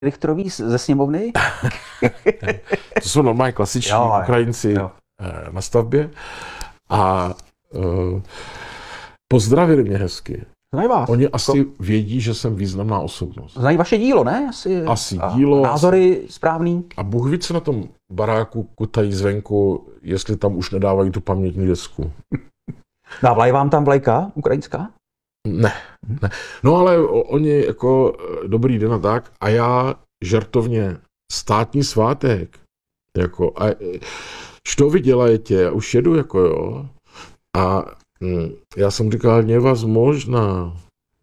Richterový ze sněmovny? To jsou normálně klasiční Ukrajinci na stavbě. A pozdravili mě hezky. Znají vás. Oni asi vědí, že jsem významná osobnost. Znají vaše dílo, ne? Asi dílo. Názory správný. A Bůh ví, co na tom baráku kutají zvenku, jestli tam už nedávají tu pamětní desku. Dávlají vám tam vlajka ukrajinská? Ne. No ale oni jako dobrý den a tak. A já žartovně státní svátek. Jako, a što vy dělajete? Já už jedu, jako jo. A já jsem říkal, nevazmožná.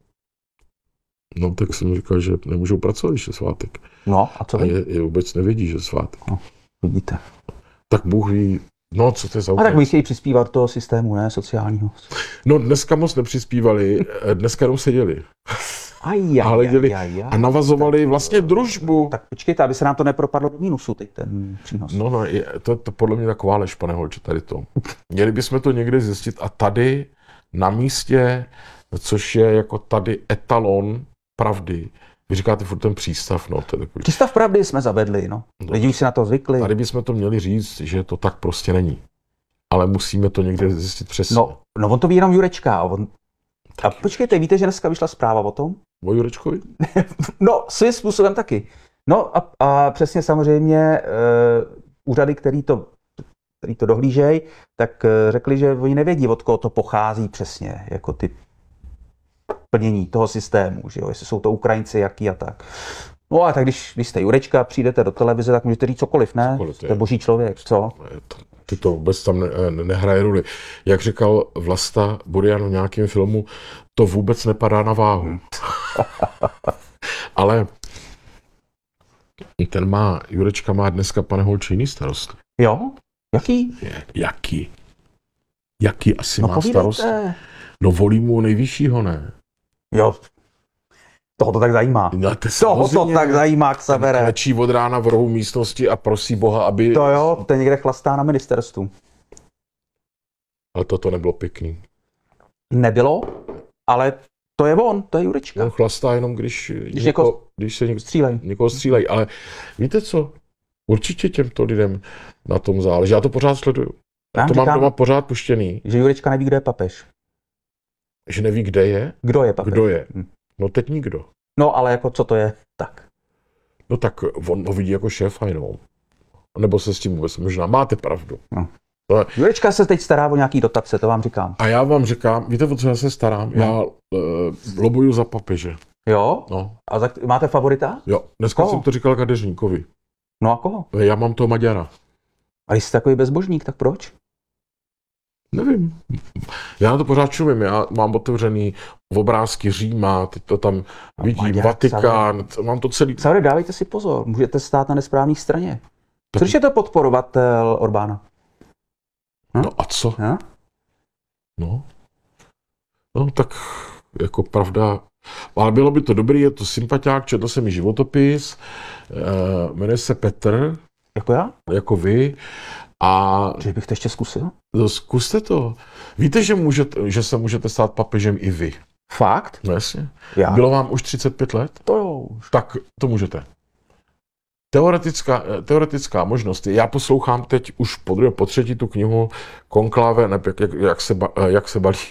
No tak jsem říkal, že nemůžou pracovat, když je svátek. No a co vy? A je vůbec nevědí, že je svátek. No, vidíte. Tak Bůh ví, no co to je za A tak vy chtějí přispívat do toho systému, ne, sociálního. No dneska moc nepřispívali, dneska jenom seděli. A navazovali vlastně družbu. Tak počkejte, aby se nám to nepropadlo do mínusu, teď ten přínos. No, to podle mě taková lež, pane Holče, tady to. Měli bychom to někde zjistit a tady na místě, což je jako tady etalon pravdy. Vy říkáte furt ten přístav, no. To je takový... Přístav pravdy jsme zavedli, no. Lidi už si na to zvykli. Tady bychom to měli říct, že to tak prostě není. Ale musíme to někde zjistit přesně. No on to ví jenom Jurečka. A počkejte, víte, že dneska vyšla zpráva o tom? O Jurečkovi? No, svým způsobem taky. No a přesně samozřejmě úřady, který to dohlížejí, tak řekli, že oni nevědí, od koho to pochází přesně, jako ty plnění toho systému, že jo, jestli jsou to Ukrajinci, jaký a tak. No a tak když jste Jurečka, přijdete do televize, tak můžete říct cokoliv, ne? Cokoliv, to je boží člověk, co? Ty to vůbec tam nehraje roli. Jak říkal Vlasta Burian v nějakém filmu, to vůbec nepadá na váhu. Ale Jurečka má dneska, pane Holče, jiný starost. Jo? Jaký? Jaký asi má starost? No volí mu nejvyššího, ne? Jo. Toho to tak zajímá. Toho to tak zajímá, Xavere. Klečí od rána v rohu místnosti a prosí Boha, aby... To jo, ten někde chlastá na ministerstvu. Ale toto nebylo pěkný. Nebylo, ale to je on, to je Jurečka. On chlastá jenom, když se někoho střílejí. Ale víte co? Určitě těmto lidem na tom záleží. Já to pořád sleduju. Já to mám doma pořád puštěný. Že Jurečka neví, kdo je papež. Že neví, kde je? Kdo je papež? Kdo je? No teď nikdo. No ale jako co to je? Tak. No tak on ho vidí jako šéfa jenom. Nebo se s tím vůbec možná máte pravdu. No. Jurečka se teď stará o nějaký dotace, to vám říkám. A já vám říkám, víte, o co já se starám? No. Já lobuju za papeže. Jo? No. A máte favorita? Jo, dneska jsem to říkal Kadeřníkovi. No a koho? Já mám toho Maďara. A když jste takový bezbožník, tak proč? Nevím. Já na to pořád čumím. Já mám otevřený obrázky Říma, teď to tam vidím, Maďar, Vatikán, mám to celý. Xavere, dávejte si pozor, můžete stát na nesprávné straně. Což je to podporovatel Orbána? No a co? No, tak jako pravda, ale bylo by to dobrý, je to sympatiák, četl jsem mi životopis, jmenuje se Petr. Jako já? Jako vy. A že bych to ještě zkusil? No, zkuste to. Víte, že se můžete stát papežem i vy. Fakt? No jasně. Já? Bylo vám už 35 let? To jo. Tak to můžete. Teoretická možnost je, já poslouchám teď už po třetí tu knihu Konklave, ne, jak se balí.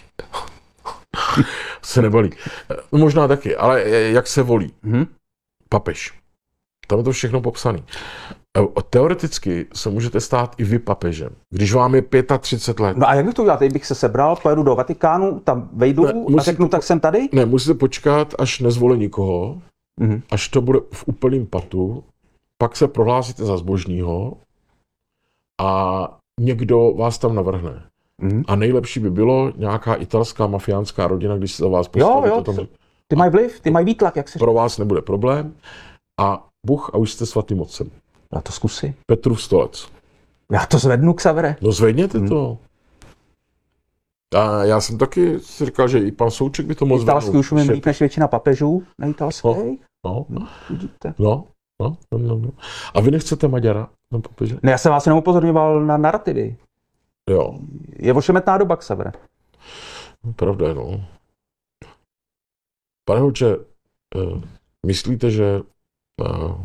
Se nebalí. Možná taky, ale jak se volí. Papež. Tam je to všechno popsané. Teoreticky se můžete stát i vy papežem, když vám je 35 let. No a jak bych to udělal? Teď bych se sebral, pojedu do Vatikánu, tam vejdu a řeknu, tak jsem tady? Ne, musíte počkat, až nezvolí nikoho, až to bude v úplným patu, pak se prohlásíte za zbožního a někdo vás tam navrhne. A nejlepší by bylo nějaká italská mafiánská rodina, když se za vás postaví. Jo, ty mají vliv, ty mají výtlak, jak se pro vás nebude problém a Bůh a už jste svatým otcem. Já to zkusím. Petrův stolec. Já to zvednu, Xavere. No zvedněte to. A já jsem taky si říkal, že i pan Souček by to mohl zvednout. Italský už umím líp než většina papežů na italské. No. Vidíte. No. A vy nechcete Maďara na papeže? Ne, já jsem vás jenom upozorňoval na narrativy. Jo. Je ošemetná doba, Xavere. Pravda, no. Pane Holče, myslíte, že No.